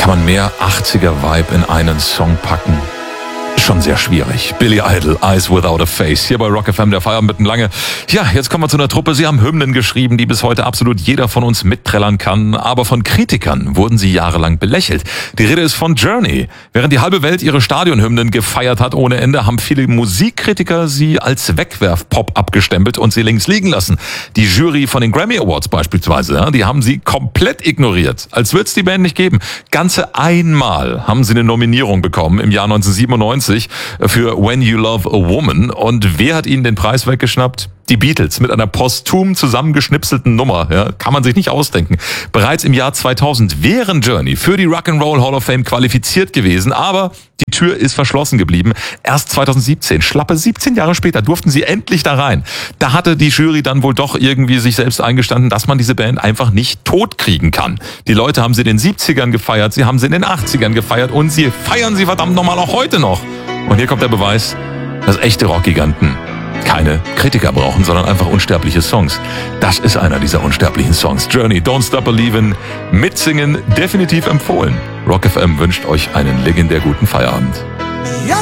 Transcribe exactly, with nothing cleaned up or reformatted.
man mehr achtziger-Vibe in einen Song packen? Schon sehr schwierig. Billy Idol, Eyes Without a Face. Hier bei Rock F M, der Feierabend mitten lange. Ja, jetzt kommen wir zu einer Truppe. Sie haben Hymnen geschrieben, die bis heute absolut jeder von uns mitträllern kann. Aber von Kritikern wurden sie jahrelang belächelt. Die Rede ist von Journey. Während die halbe Welt ihre Stadionhymnen gefeiert hat ohne Ende, haben viele Musikkritiker sie als Wegwerf-Pop abgestempelt und sie links liegen lassen. Die Jury von den Grammy Awards beispielsweise, die haben sie komplett ignoriert. Als würde es die Band nicht geben. Ganze einmal haben sie eine Nominierung bekommen im Jahr neunzehnhundertsiebenundneunzig für When You Love a Woman. Und wer hat ihnen den Preis weggeschnappt? Die Beatles mit einer posthum zusammengeschnipselten Nummer. Ja, kann man sich nicht ausdenken. Bereits im Jahr zweitausend wären Journey für die Rock'n'Roll Hall of Fame qualifiziert gewesen, aber die Tür ist verschlossen geblieben. Erst zweitausendsiebzehn, schlappe siebzehn Jahre später, durften sie endlich da rein. Da hatte die Jury dann wohl doch irgendwie sich selbst eingestanden, dass man diese Band einfach nicht totkriegen kann. Die Leute haben sie in den siebzigern gefeiert, sie haben sie in den achtzigern gefeiert und sie feiern sie verdammt nochmal auch heute noch. Und hier kommt der Beweis, dass echte Rockgiganten keine Kritiker brauchen, sondern einfach unsterbliche Songs. Das ist einer dieser unsterblichen Songs. Journey, Don't Stop Believin', mitsingen, definitiv empfohlen. Rock F M wünscht euch einen legendär guten Feierabend.